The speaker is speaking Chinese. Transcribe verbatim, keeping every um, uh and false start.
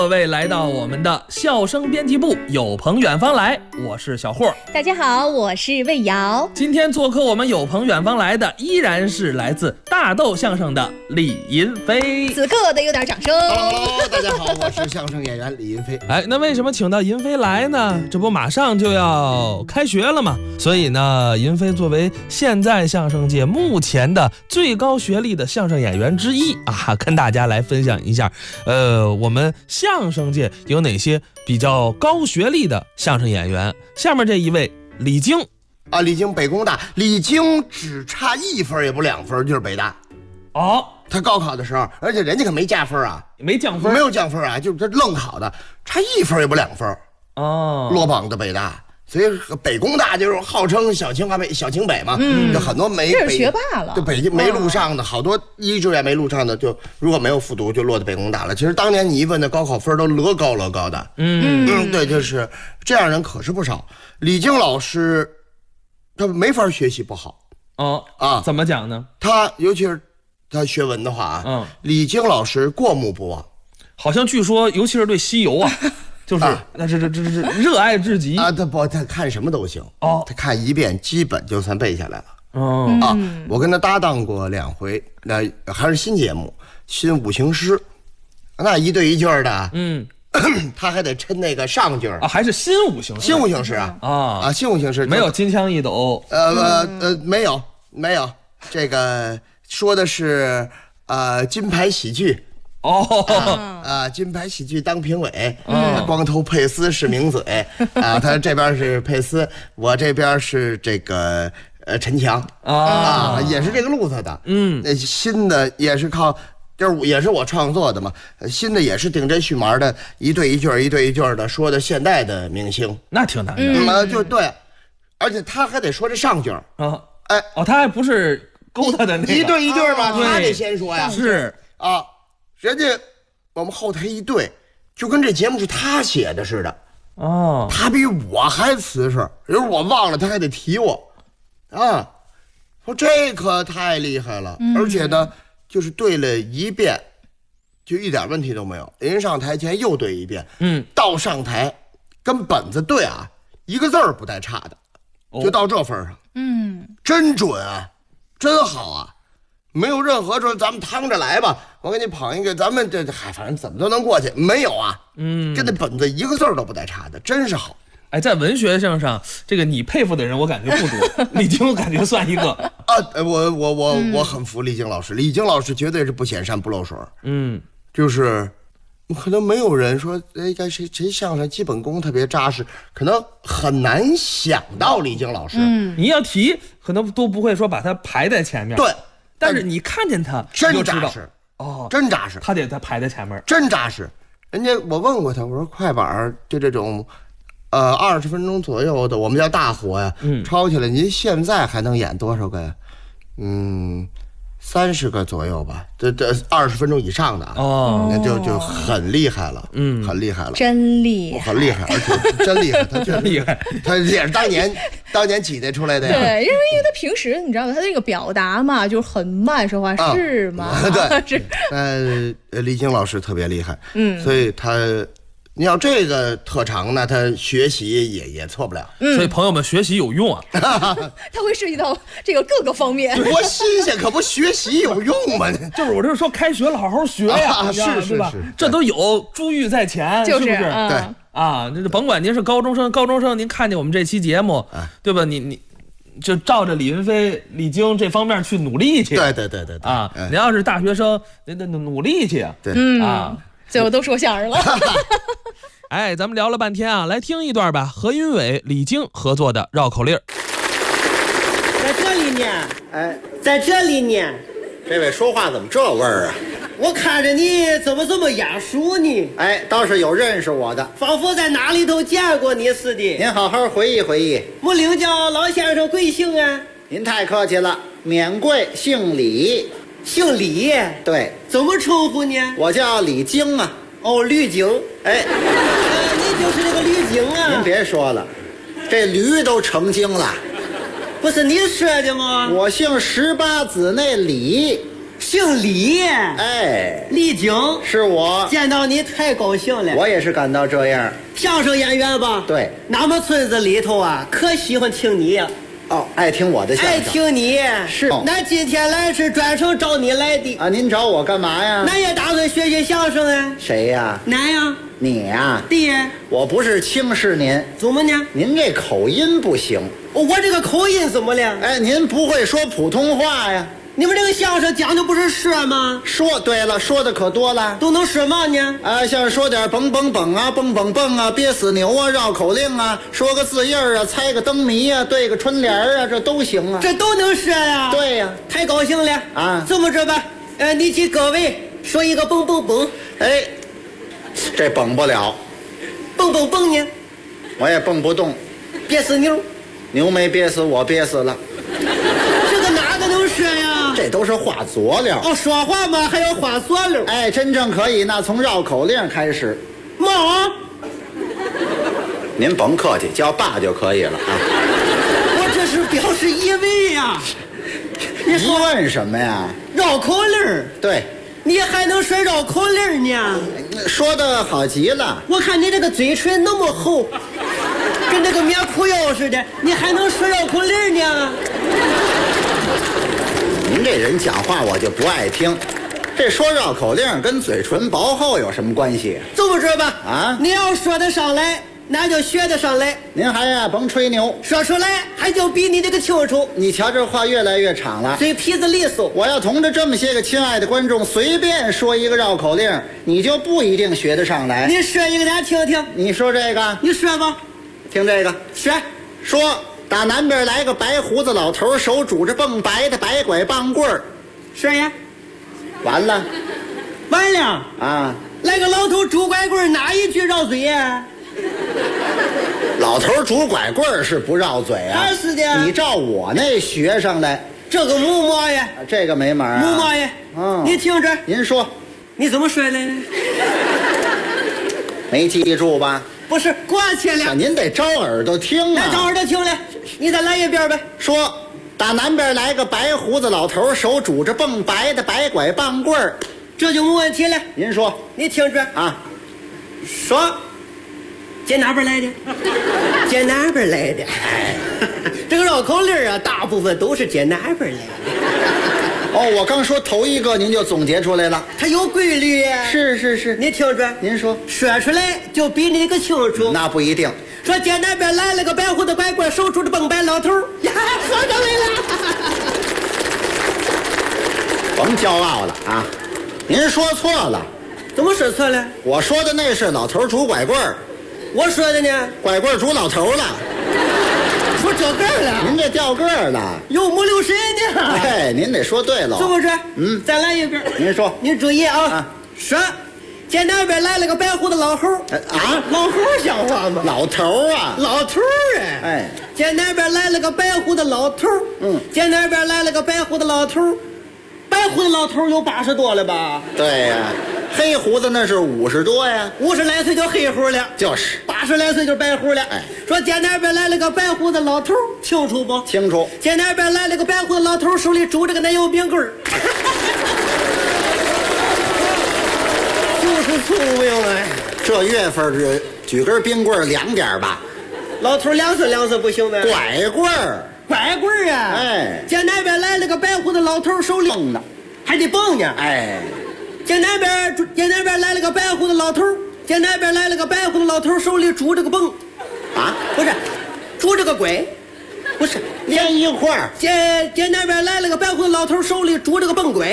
各位来到我们的笑声编辑部，有朋远方来，我是小霍。 大家好，我是魏瑶。 今天做客我们有朋远方来的依然是来自大豆相声的李银飞。 此刻得有点掌声。 Hello， 大家好，我是相声演员李银飞。 哎，那为什么请到银飞来呢？这不马上就要开学了吗？所以呢，银飞作为现在相声界目前的最高学历的相声演员之一啊，跟大家来分享一下，呃，我们相声界有哪些比较高学历的相声演员。下面这一位李菁啊，李菁北工大，李菁只差一分也不两分就是北大。 哦， 他高考的时候，而且人家可没加分啊， 没降分， 没有降分啊，就是他愣考的，差一分也不两分哦， 落榜的北大。所以北工大就是号称小清华北小清北嘛，嗯，就很多没这是学霸了， 就北京没录上的，好多一志愿没录上的，就如果没有复读就落在北工大了。其实当年你一问那高考分都乐高乐高的，嗯嗯，对，就是这样人可是不少。李菁老师他没法学习不好哦啊， 怎么讲呢？ 他尤其是他学文的话啊，嗯，李菁老师过目不忘， 好像据说尤其是对西游啊。就是那这这这这热爱至极啊！他不，他看什么都行哦，他看一遍基本就算背下来了。哦啊，我跟他搭档过两回，那还是新节目，新五行诗，那一对一句的，嗯，他还得抻那个上句啊，还是新五行诗， 新五行诗啊啊啊，新五行诗没有金枪一斗， 呃呃呃，没有没有，这个说的是呃金牌喜剧。哦啊, 啊！金牌喜剧当评委，嗯，光头佩斯是名嘴啊，他这边是佩斯，我这边是这个呃陈强啊, 啊，也是这个路子的，嗯，那新的也是靠，就是也是我创作的嘛，新的也是顶针续麻的，一对一句一对一句的说的现代的明星， 那挺难的， 嗯，啊、就对，而且他还得说这上句啊， 哎哦，他还不是勾他的那个一对一句吧，啊、他得先说呀， 是啊。人家我们后台一对，就跟这节目是他写的似的哦，他比我还瓷实，如果我忘了他还得提我啊，说这可太厉害了，嗯、而且呢就是对了一遍就一点问题都没有，临上台前又对一遍，嗯，到上台跟本子对啊，一个字儿不带差的，就到这份上，嗯，真准啊，真好啊，没有任何说咱们趟着来吧，我给你捧一个，咱们这嗨，反正怎么都能过去，没有啊，嗯，跟那本子一个字都不带差的，真是好。 哎，在文学上上，这个你佩服的人我感觉不多，李菁我感觉算一个啊，我我我、嗯、我很服李菁老师，李菁老师绝对是不显山不漏水，嗯，就是可能没有人说哎，谁谁相声基本功特别扎实，可能很难想到李菁老师， 嗯，你要提可能都不会说把他排在前面， 对。 但是你看见他真扎实哦，真扎实， 他得他排在前面， 真扎实。人家我问过他，我说快板就这种，呃，二十分钟左右的，我们叫大活呀，嗯，抄起来，您现在还能演多少个呀？嗯，三十个左右吧，这这二十分钟以上的哦，那就就很厉害了，嗯，很厉害了， 真厉害， 很厉害，而且真厉害，他真厉害，他也是当年当年挤兑出来的呀。 对，因为因为他平时你知道他那个表达嘛，就是很慢说话，啊、是吗？ 对，是。呃，李菁老师特别厉害，嗯，所以他。你要这个特长呢，他学习也也错不了。 嗯，所以朋友们学习有用啊， 他会涉及到这个各个方面。 多新鲜，可不学习有用吗？ 就是我这说开学了，好好学呀， 啊、是是是， 这都有珠玉在前， 就是、 是不是？ 嗯、 对啊，这甭管您是高中生，高中生您看见我们这期节目，啊、对吧？你你就照着李云飞、李菁这方面去努力去。 对对对对对啊！您要是大学生，您得努力去啊。 对啊。 最后都说相声了。 哎，咱们聊了半天啊，来听一段吧。何云伟、李菁合作的绕口令。 在这里呢，哎，在这里呢。 这位说话怎么这味儿啊？ 我看着你怎么这么眼熟呢？ 哎，倒是有认识我的， 仿佛在哪里头见过你似的。 您好好回忆回忆。 我领教老先生贵姓啊？ 您太客气了，免贵，姓李。 姓李？ 对。 怎么称呼呢？ 我叫李菁啊。 哦，绿井。 哎， 呃，你就是那个绿井啊。 您别说了，这驴都成精了。 不是你说的吗？ 我姓十八子那李， 姓李， 哎， 李菁， 是我， 见到你太高兴了。 我也是感到这样。 相声演员吧？ 对， 俺们村子里头啊，可喜欢听你呀。 哦，爱听我的相声。 爱听你是。 那今天来是专程找你来的啊？您找我干嘛呀？ 俺也打算学学相声啊。 谁呀？ 俺呀。 你呀？ 爹。 我不是轻视您。 怎么呢？ 您这口音不行。 我这个口音怎么了？ 哎，您不会说普通话呀？ 你们这个相声讲的不是说吗？ 说对了，说的可多了。 都能说嘛呢？ 啊，像说点蹦蹦蹦啊，蹦蹦蹦啊，憋死牛啊，绕口令啊，说个字印儿啊，猜个灯谜啊，对个春联啊，这都行啊。 这都能说呀？ 对呀， 太高兴了啊！ 这么着吧，呃，你给各位说一个蹦蹦蹦。 哎，这蹦不了。 蹦蹦蹦呢？ 我也蹦不动。 憋死牛。 牛没憋死，我憋死了。 这个哪个能说呀？ 这都是话佐料。 哦，说话嘛还要话佐料。 哎，真正可以那从绕口令开始。 妈， 您甭客气，叫爸就可以了啊。 我这是表示疑问呀。 你问什么呀？ 绕口令。 对。 你还能说绕口令呢？ 说的好极了。 我看你这个嘴唇那么厚，跟那个棉裤腰似的，你还能说绕口令呢？ 您这人讲话我就不爱听。这说绕口令跟嘴唇薄厚有什么关系？ 这么着吧， 啊， 你要说得上来，那就学得上来。 您还呀甭吹牛， 说出来还就比你这个清楚。 你瞧这话越来越长了， 嘴皮子利索。 我要同着这么些个亲爱的观众随便说一个绕口令，你就不一定学得上来。 你说一个咱听听。 你说这个， 你说吧。 听这个， 说说打南边来个白胡子老头，手拄着蹦白的白拐棒棍儿。 说呀。 完了。 完了啊！ 来个老头拄拐棍，哪一句绕嘴呀？ 老头拄拐棍是不绕嘴啊？ 是的。 你照我那学上来， 这个木毛呀， 这个没门啊。 木毛呀， 嗯， 你听着， 您说， 你怎么说来着？ 没记住吧？ 不是挂起来。 您得招耳朵听啊！ 招耳朵听来，你再来一遍呗。 说，打南边来个白胡子老头，手拄着蹦白的白拐棒棍儿。 这就没问题了。 您说， 你听着啊， 说，捡哪边来的？捡哪边来的？哎，这个绕口令啊，大部分都是捡哪边来的。 哦，我刚说头一个，您就总结出来了， 它有规律。 是是是， 你听着， 您说， 说出来就比你个清楚。 那不一定。 说捡哪边来了个白胡子拐棍，手拄着蹦白老头呀，说上来了。 甭骄傲了啊！您说错了。 怎么说错了？ 我说的那是老头拄拐棍儿， 我说的呢？ 拐棍拄老头了。 说这个了？ 您这掉个儿了， 有五六神呢。 哎，您得说对了。 是不是？ 嗯， 再来一遍。 您说， 您注意啊！ 啊说，捡哪边来了个白胡子老猴啊？ 老猴像话吗？ 老头啊， 老头哎！ 哎， 捡哪边来了个白胡子老头？ 嗯， 捡哪边来了个白胡子老头？白胡子老头有八十多了吧？ 对呀，黑胡子那是五十多呀， 五十来岁就黑胡了， 就是八十来岁就白胡了。 哎， 说捡哪边来了个白胡子老头，清楚不？ 清楚。 捡哪边来了个白胡子老头，手里拄着个奶油冰棍儿，就是聪明哎。 这月份是举根冰棍凉点吧？ 老头两次两次不行呗。 拐棍儿。 拐棍儿啊！ 哎， 见那边来了个白胡子老头，手里蹦呢， 还得蹦呢。 哎， 见那边见那边来了个白胡子老头，见那边来了个白胡子老头，手里拄着个蹦， 啊， 不是，拄着个拐，不是连一块儿。 见见那边来了个白胡子老头，手里拄着个蹦拐。